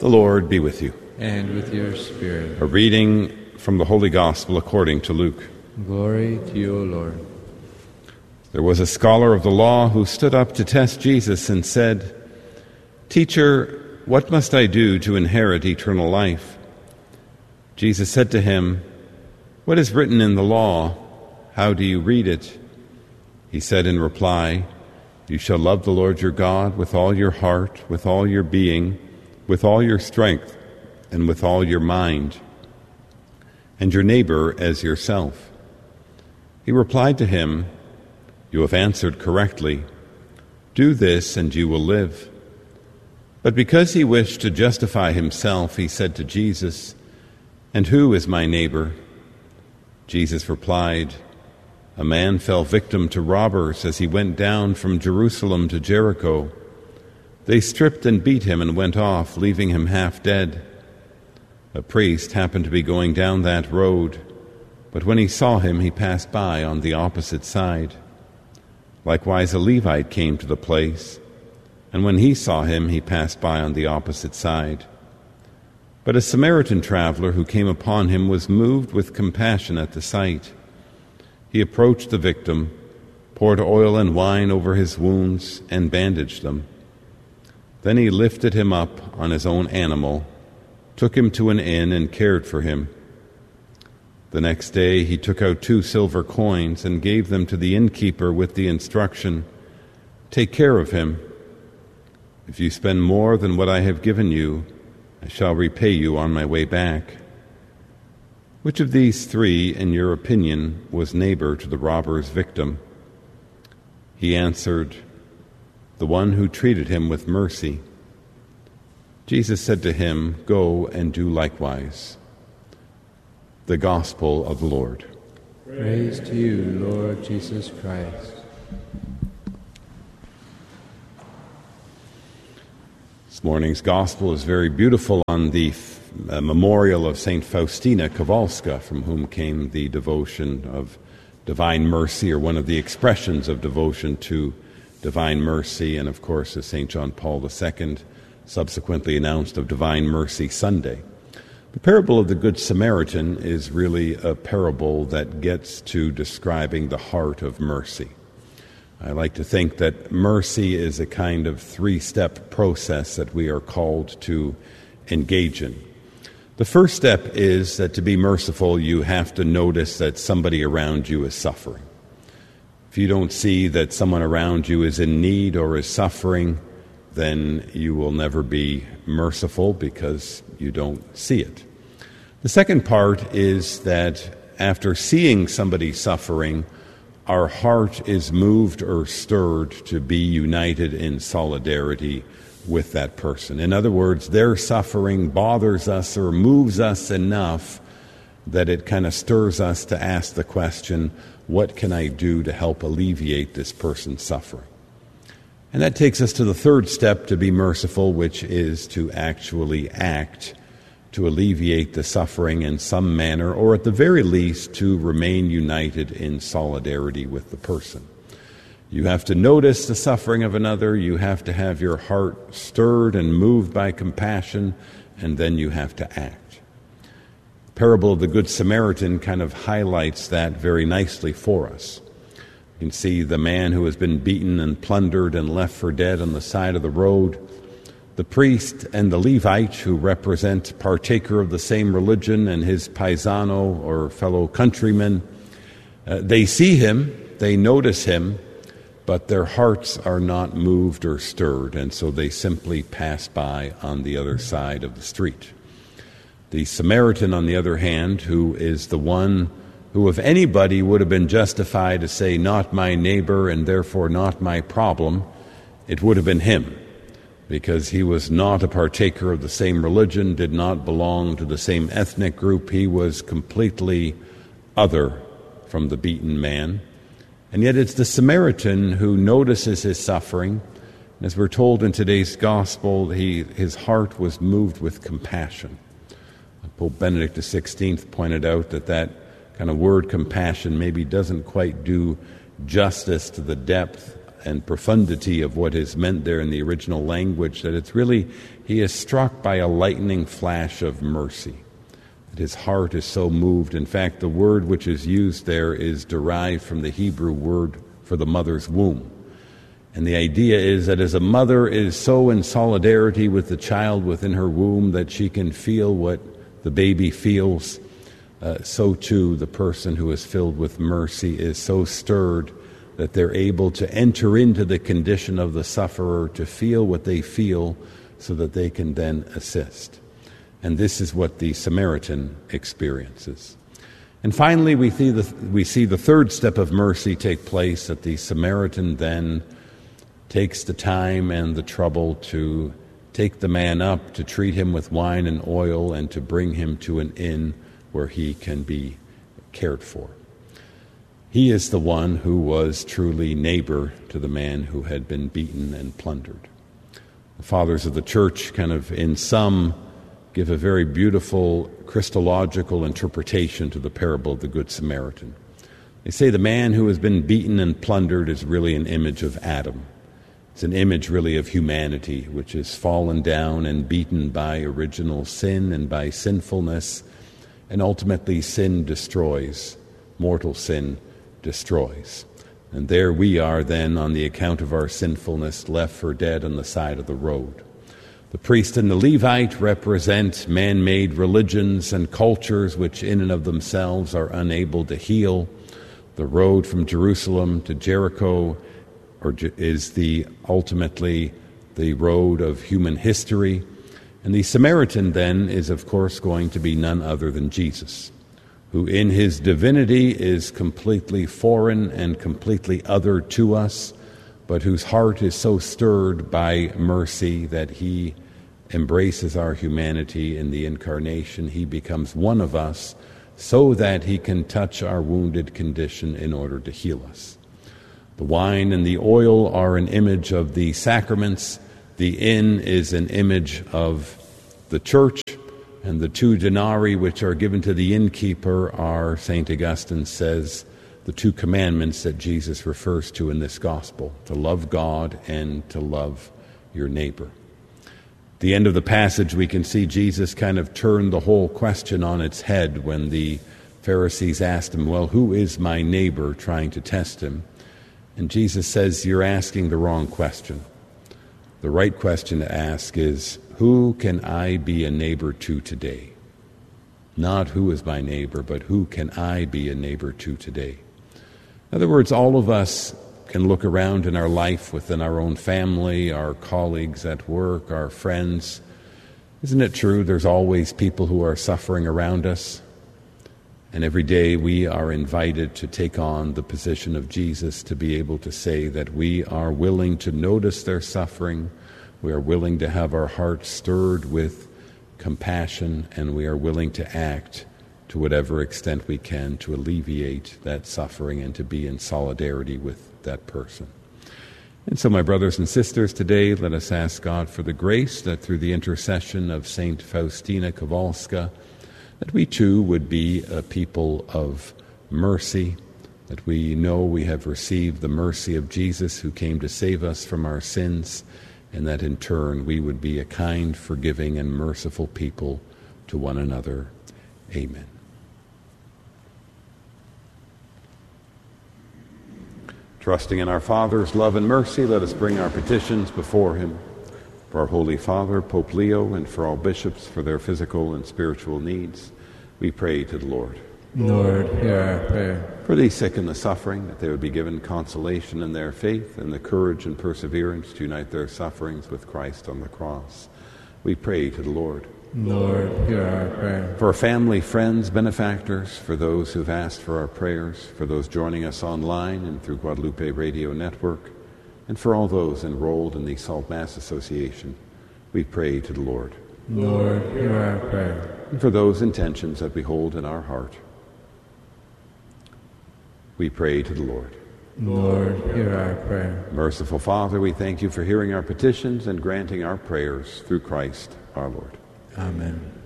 The Lord be with you. And with your spirit. A reading from the Holy Gospel according to Luke. Glory to you, O Lord. There was a scholar of the law who stood up to test Jesus and said, "Teacher, what must I do to inherit eternal life?" Jesus said to him, "What is written in the law? How do you read it?" He said in reply, "You shall love the Lord your God with all your heart, with all your being, with all your strength, and with all your mind, and your neighbor as yourself." He replied to him, "You have answered correctly. Do this and you will live." But because he wished to justify himself, he said to Jesus, "And who is my neighbor?" Jesus replied, "A man fell victim to robbers as he went down from Jerusalem to Jericho. They stripped and beat him and went off, leaving him half dead. A priest happened to be going down that road, but when he saw him, he passed by on the opposite side. Likewise, a Levite came to the place, and when he saw him, he passed by on the opposite side. But a Samaritan traveler who came upon him was moved with compassion at the sight. He approached the victim, poured oil and wine over his wounds, and bandaged them. Then he lifted him up on his own animal, took him to an inn, and cared for him. The next day he took out 2 silver coins and gave them to the innkeeper with the instruction, 'Take care of him. If you spend more than what I have given you, I shall repay you on my way back.' Which of these 3, in your opinion, was neighbor to the robber's victim?" He answered, "The one who treated him with mercy." Jesus said to him, "Go and do likewise." The Gospel of the Lord. Praise to you, Lord Jesus Christ. This morning's Gospel is very beautiful on the memorial of St. Faustina Kowalska, from whom came the devotion of divine mercy, or one of the expressions of devotion to divine mercy, and of course, as St. John Paul II subsequently announced, of Divine Mercy Sunday. The parable of the Good Samaritan is really a parable that gets to describing the heart of mercy. I like to think that mercy is a kind of 3-step process that we are called to engage in. The first step is that to be merciful, you have to notice that somebody around you is suffering. If you don't see that someone around you is in need or is suffering, then you will never be merciful because you don't see it. The second part is that after seeing somebody suffering, our heart is moved or stirred to be united in solidarity with that person. In other words, their suffering bothers us or moves us enough that it kind of stirs us to ask the question, what can I do to help alleviate this person's suffering? And that takes us to the third step to be merciful, which is to actually act to alleviate the suffering in some manner, or at the very least to remain united in solidarity with the person. You have to notice the suffering of another, you have to have your heart stirred and moved by compassion, and then you have to act. The parable of the Good Samaritan kind of highlights that very nicely for us. You can see the man who has been beaten and plundered and left for dead on the side of the road. The priest and the Levite, who represent partaker of the same religion, and his paisano or fellow countrymen, they see him, they notice him, but their hearts are not moved or stirred, and so they simply pass by on the other side of the street. The Samaritan, on the other hand, who is the one who, if anybody, would have been justified to say, "Not my neighbor, and therefore not my problem," it would have been him, because he was not a partaker of the same religion, did not belong to the same ethnic group. He was completely other from the beaten man. And yet it's the Samaritan who notices his suffering. And as we're told in today's Gospel, his heart was moved with compassion. Pope Benedict XVI pointed out that kind of word compassion maybe doesn't quite do justice to the depth and profundity of what is meant there in the original language, that it's really, he is struck by a lightning flash of mercy. That his heart is so moved. In fact, the word which is used there is derived from the Hebrew word for the mother's womb. And the idea is that as a mother is so in solidarity with the child within her womb that she can feel what the baby feels, so too the person who is filled with mercy is so stirred that they're able to enter into the condition of the sufferer, to feel what they feel, so that they can then assist. And this is what the Samaritan experiences. And finally, we see the third step of mercy take place, that the Samaritan then takes the time and the trouble to take the man up, to treat him with wine and oil, and to bring him to an inn where he can be cared for. He is the one who was truly neighbor to the man who had been beaten and plundered. The fathers of the church kind of, in sum, give a very beautiful Christological interpretation to the parable of the Good Samaritan. They say the man who has been beaten and plundered is really an image of Adam. It's an image really of humanity, which is fallen down and beaten by original sin and by sinfulness, and ultimately sin destroys. Mortal sin destroys. And there we are then, on the account of our sinfulness, left for dead on the side of the road. The priest and the Levite represent man-made religions and cultures which in and of themselves are unable to heal. The road from Jerusalem to Jericho is ultimately the road of human history. And the Samaritan then is, of course, going to be none other than Jesus, who in his divinity is completely foreign and completely other to us, but whose heart is so stirred by mercy that he embraces our humanity in the incarnation. He becomes one of us so that he can touch our wounded condition in order to heal us. The wine and the oil are an image of the sacraments. The inn is an image of the church. And the 2 denarii which are given to the innkeeper are, St. Augustine says, the 2 commandments that Jesus refers to in this gospel, to love God and to love your neighbor. At the end of the passage, we can see Jesus kind of turn the whole question on its head when the Pharisees asked him, well, who is my neighbor, trying to test him? And Jesus says, you're asking the wrong question. The right question to ask is, who can I be a neighbor to today? Not who is my neighbor, but who can I be a neighbor to today? In other words, all of us can look around in our life within our own family, our colleagues at work, our friends. Isn't it true there's always people who are suffering around us? And every day we are invited to take on the position of Jesus, to be able to say that we are willing to notice their suffering, we are willing to have our hearts stirred with compassion, and we are willing to act to whatever extent we can to alleviate that suffering and to be in solidarity with that person. And so, my brothers and sisters, today let us ask God for the grace that through the intercession of Saint Faustina Kowalska, that we too would be a people of mercy, that we know we have received the mercy of Jesus who came to save us from our sins, and that in turn we would be a kind, forgiving, and merciful people to one another. Amen. Trusting in our Father's love and mercy, let us bring our petitions before him. For our Holy Father, Pope Leo, and for all bishops for their physical and spiritual needs, we pray to the Lord. Lord, hear our prayer. For the sick and the suffering, that they would be given consolation in their faith and the courage and perseverance to unite their sufferings with Christ on the cross, we pray to the Lord. Lord, hear our prayer. For family, friends, benefactors, for those who've asked for our prayers, for those joining us online and through Guadalupe Radio Network, and for all those enrolled in the Salt Mass Association, we pray to the Lord. Lord, hear our prayer. And for those intentions that we hold in our heart, we pray to the Lord. Lord, hear our prayer. Merciful Father, we thank you for hearing our petitions and granting our prayers through Christ our Lord. Amen.